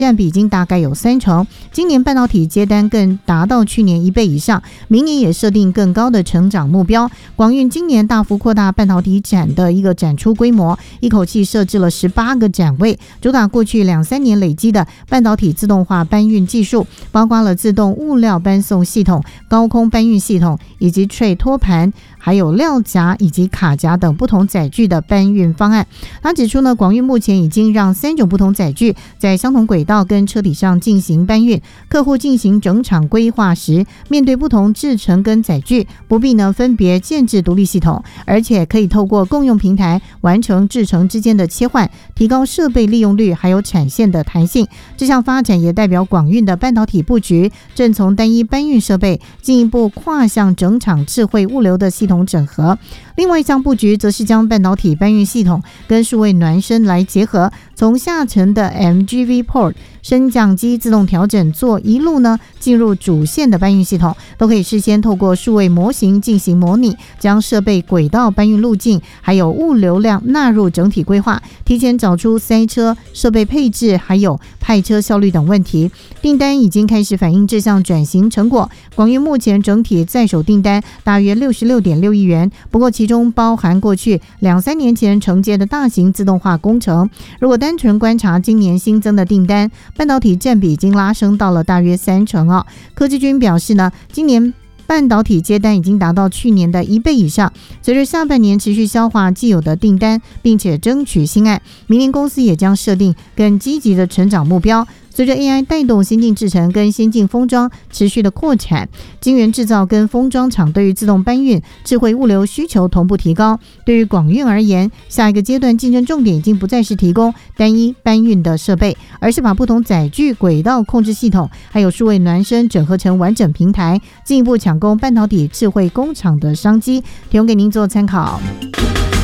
占比已经大概有30%，今年半导体接单更达到去年1倍以上，明年也设定更高的成长目标。广运今年大幅扩大半导体展的一个展出规模，一口气设置了18个展位，主打过去2-3年累积的半导体自动化搬运技术，包括了自动物料搬送系统、高空搬运系统以及tray托盘，还有料夹以及卡夹等不同载具的搬运方案。他指出呢，广运目前已经让3种不同载具在相同轨道跟车体上进行搬运，客户进行整场规划时，面对不同制程跟载具，不必呢分别建置独立系统，而且可以透过共用平台完成制程之间的切换，提高设备利用率还有产线的弹性。这项发展也代表广运的半导体布局正从单一搬运设备进一步跨向整场智慧物流的系统整合。另外一项布局则是将半导体搬运系统跟数位孪生来结合，从下层的 MGV Port 升降机自动调整座一路呢进入主线的搬运系统，都可以事先透过数位模型进行模拟，将设备轨道搬运路径还有物流量纳入整体规划，提前找出塞车、设备配置还有派车效率等问题。订单已经开始反映这项转型成果，广运目前整体在手订单大约66.6亿元，不过其中包含过去2-3年前承接的大型自动化工程。如果单纯观察今年新增的订单，半导体占比已经拉升到了大约30%哦。科技君表示呢，今年半导体接单已经达到去年的1倍以上，随着下半年持续消化既有的订单，并且争取新案，明年公司也将设定更积极的成长目标。随着 AI 带动先进制程跟先进封装持续的扩产，晶圆制造跟封装厂对于自动搬运、智慧物流需求同步提高。对于广运而言，下一个阶段竞争重点已经不再是提供单一搬运的设备，而是把不同载具、轨道控制系统还有数位孪生整合成完整平台，进一步抢攻半导体智慧工厂的商机，提供给您做参考。